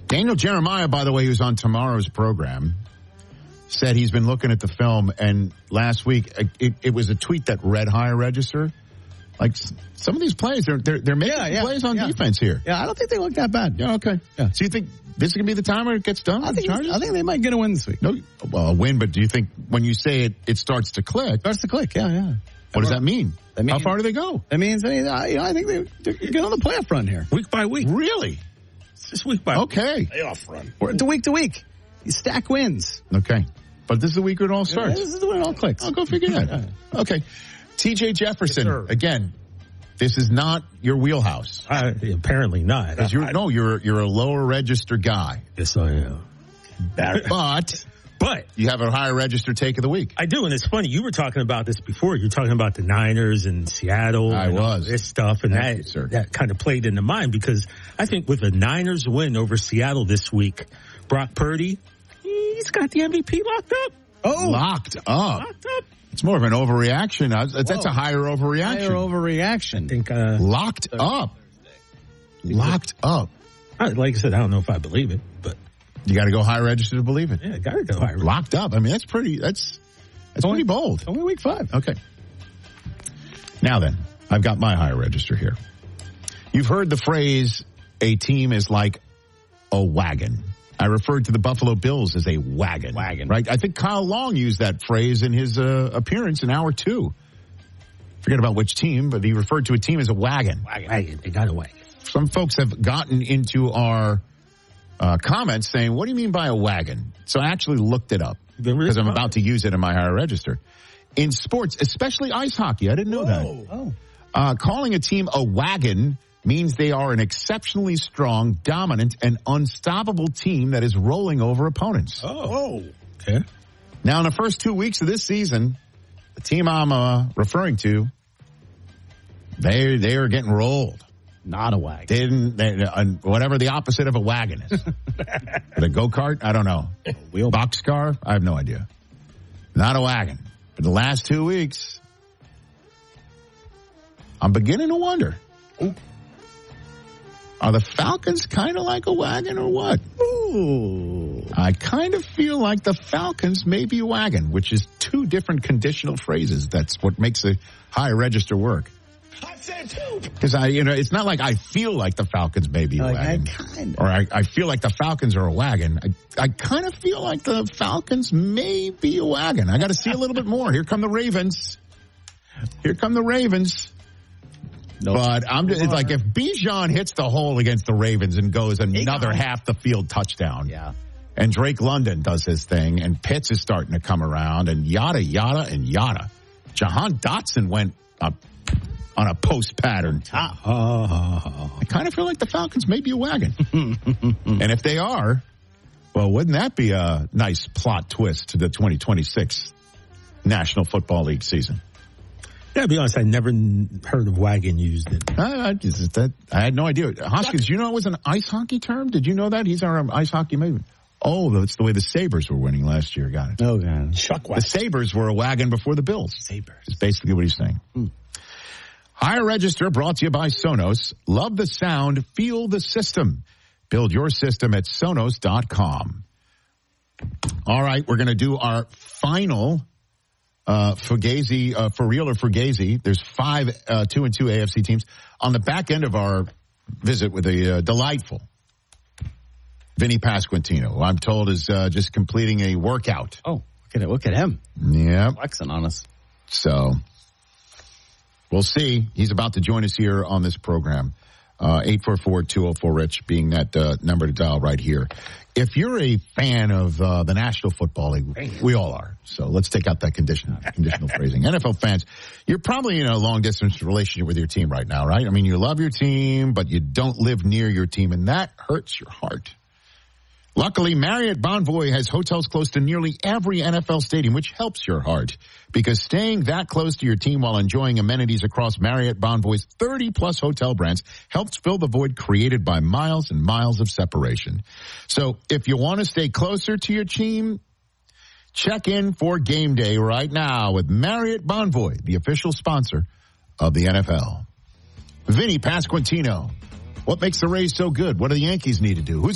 Daniel Jeremiah, by the way, who's on tomorrow's program, said he's been looking at the film, and last week it was a tweet that read Higher Register. Like, some of these plays, they're making plays on defense here. Yeah, I don't think they look that bad. Yeah, okay. Yeah. So you think this is going to be the time where it gets done? I think they might get a win this week. No, well, a win, but do you think when you say it starts to click? It starts to click, yeah. What does that mean? How far do they go? That means, I think they're getting on the playoff run here. Week by week. Really? It's just week by week. Okay. Playoff run. To week to week. You stack wins. Okay. But this is the week where it all starts. Yeah, this is when it all clicks. I'll go figure that. Okay. TJ Jefferson, again, this is not your wheelhouse. Apparently not. You're a lower register guy. Yes, I am. But you have a higher register take of the week. I do, and it's funny. You were talking about this before. You were talking about the Niners and Seattle. I was. This stuff, and that kind of played into mine because I think with the Niners win over Seattle this week, Brock Purdy, he's got the MVP locked up. Locked up. It's more of an overreaction. That's a higher overreaction. I think locked up. Locked up. Like I said, I don't know if I believe it, but you got to go high register to believe it. Yeah, got to go high register. Locked up. I mean, that's pretty bold. Only week 5. Okay. Now then, I've got my higher register here. You've heard the phrase, a team is like a wagon. I referred to the Buffalo Bills as a wagon. Right? I think Kyle Long used that phrase in his appearance in hour 2. Forget about which team, but he referred to a team as a wagon. Wagon. They got a wagon. Some folks have gotten into our comments saying, what do you mean by a wagon? So I actually looked it up because I'm about to use it in my higher register. In sports, especially ice hockey, I didn't know that. Calling a team a wagon means they are an exceptionally strong, dominant, and unstoppable team that is rolling over opponents. Okay. Now, in the first 2 weeks of this season, the team I'm referring to, they are getting rolled. Not a wagon. Whatever the opposite of a wagon is. The go-kart? I don't know. Wheel boxcar? I have no idea. Not a wagon. For the last 2 weeks, I'm beginning to wonder. Ooh. Are the Falcons kind of like a wagon or what? Ooh. I kind of feel like the Falcons may be a wagon, which is 2 different conditional phrases. That's what makes a high register work. I said 2. Because it's not like I feel like the Falcons may be a wagon. Or I feel like the Falcons are a wagon. I kind of feel like the Falcons may be a wagon. I got to see a little bit more. Here come the Ravens. Nope. But it's like if Bijan hits the hole against the Ravens and goes another half the field touchdown. Yeah. And Drake London does his thing and Pitts is starting to come around and yada, yada, and yada. Jahan Dotson went up on a post pattern. I kind of feel like the Falcons may be a wagon. And if they are, well, wouldn't that be a nice plot twist to the 2026 National Football League season? Yeah, to be honest, I never heard of wagon used in. I had no idea. Hoskins, you know it was an ice hockey term? Did you know that? He's our ice hockey maybe. Oh, that's the way the Sabres were winning last year. Got it. Oh, God. Chuck wagon. The Sabres were a wagon before the Bills. Sabres. Is basically what he's saying. Higher Register brought to you by Sonos. Love the sound. Feel the system. Build your system at Sonos.com. All right, we're going to do our final Fugazi, for real or Fugazi. There's 5 2-2 AFC teams. On the back end of our visit with a delightful Vinny Pasquantino, who I'm told is just completing a workout. Oh, look at him. Yeah. Flexing on us. So we'll see. He's about to join us here on this program. 844-204-RICH being that number to dial right here. If you're a fan of the National Football League, we all are. So let's take out that conditional phrasing. NFL fans, you're probably in a long-distance relationship with your team right now, right? I mean, you love your team, but you don't live near your team, and that hurts your heart. Luckily, Marriott Bonvoy has hotels close to nearly every NFL stadium, which helps your heart. Because staying that close to your team while enjoying amenities across Marriott Bonvoy's 30-plus hotel brands helps fill the void created by miles and miles of separation. So if you want to stay closer to your team, check in for game day right now with Marriott Bonvoy, the official sponsor of the NFL. Vinny Pasquantino, what makes the Rays so good? What do the Yankees need to do? Who's